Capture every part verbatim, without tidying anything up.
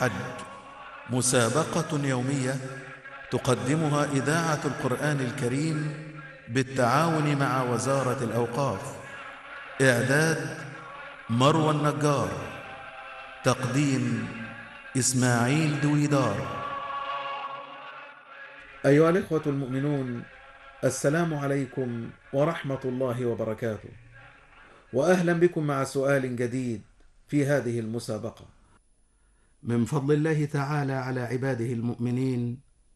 الحج، مسابقة يومية تقدمها إذاعة القرآن الكريم بالتعاون مع وزارة الأوقاف. إعداد مروى النجار، تقديم إسماعيل دويدار. أيها الإخوة المؤمنون، السلام عليكم ورحمة الله وبركاته، وأهلا بكم مع سؤال جديد في هذه المسابقة. من فضل الله تعالى على عباده المؤمنين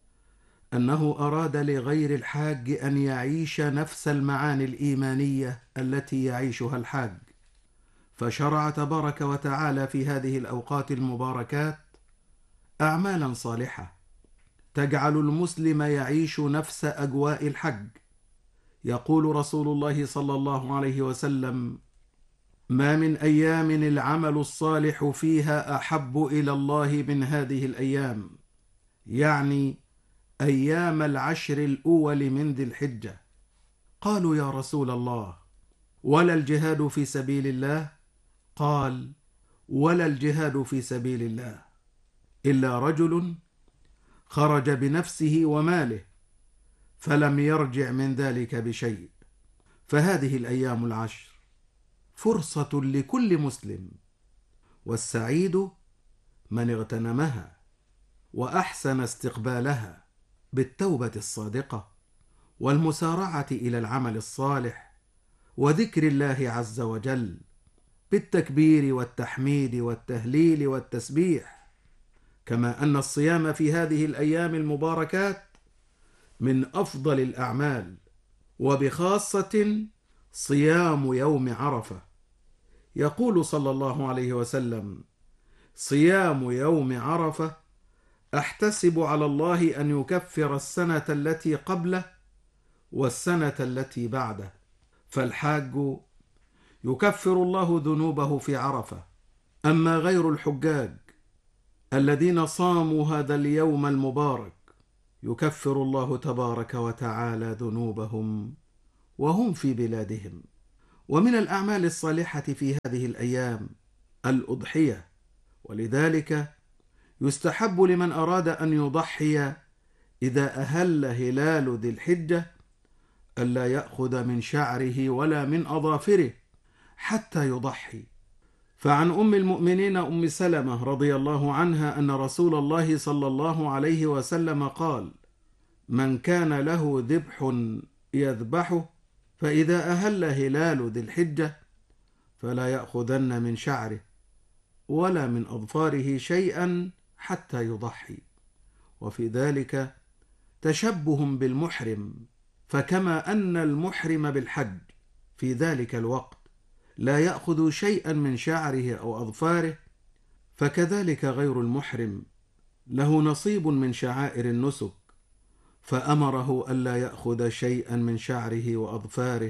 أنه أراد لغير الحاج أن يعيش نفس المعاني الإيمانية التي يعيشها الحاج، فشرع تبارك وتعالى في هذه الأوقات المباركات أعمالا صالحة تجعل المسلم يعيش نفس أجواء الحج. يقول رسول الله صلى الله عليه وسلم: ما من أيام العمل الصالح فيها أحب إلى الله من هذه الأيام، يعني أيام العشر الأول من ذي الحجة. قالوا: يا رسول الله، ولا الجهاد في سبيل الله؟ قال: ولا الجهاد في سبيل الله إلا رجل خرج بنفسه وماله فلم يرجع من ذلك بشيء. فهذه الأيام العشر فرصة لكل مسلم، والسعيد من اغتنمها وأحسن استقبالها بالتوبة الصادقة والمسارعة إلى العمل الصالح وذكر الله عز وجل بالتكبير والتحميد والتهليل والتسبيح. كما أن الصيام في هذه الأيام المباركات من أفضل الأعمال، وبخاصة صيام يوم عرفة. يقول صلى الله عليه وسلم: صيام يوم عرفة أحتسب على الله أن يكفر السنة التي قبله والسنة التي بعده. فالحاج يكفر الله ذنوبه في عرفة، أما غير الحجاج الذين صاموا هذا اليوم المبارك يكفر الله تبارك وتعالى ذنوبهم وهم في بلادهم. ومن الأعمال الصالحة في هذه الأيام الأضحية، ولذلك يستحب لمن أراد أن يضحي إذا أهل هلال ذي الحجة ألا يأخذ من شعره ولا من أظافره حتى يضحي. فعن أم المؤمنين أم سلمة رضي الله عنها أن رسول الله صلى الله عليه وسلم قال: من كان له ذبح يذبحه فإذا أهل هلال ذي الحجة فلا يأخذن من شعره ولا من أظفاره شيئا حتى يضحي. وفي ذلك تشبه بالمحرم، فكما أن المحرم بالحج في ذلك الوقت لا يأخذ شيئا من شعره أو أظفاره، فكذلك غير المحرم له نصيب من شعائر النسك، فأمره ألا يأخذ شيئا من شعره وأظفاره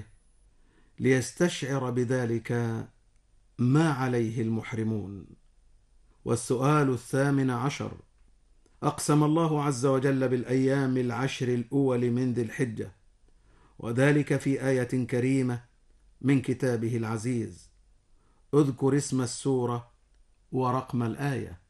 ليستشعر بذلك ما عليه المحرمون. والسؤال الثامن عشر: أقسم الله عز وجل بالأيام العشر الأول من ذي الحجة، وذلك في آية كريمة من كتابه العزيز. اذكر اسم السورة ورقم الآية.